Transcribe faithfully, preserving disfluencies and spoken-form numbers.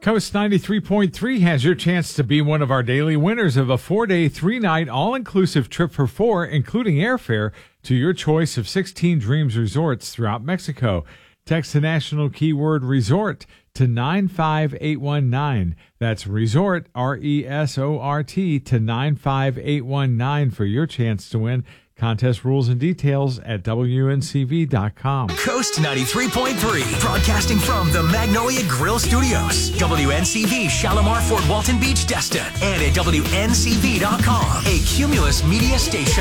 Coast ninety-three point three has your chance to be one of our daily winners of a four-day, three-night, all-inclusive trip for four, including airfare, to your choice of sixteen Dreams resorts throughout Mexico. Text the national keyword resort to nine five eight one nine. That's resort, R E S O R T, to nine five eight one nine for your chance to win. Contest rules and details at W N C V dot com. Coast ninety-three point three, broadcasting from the Magnolia Grill Studios. W N C V, Shalimar, Fort Walton Beach, Destin. And at W N C V dot com, a Cumulus media station.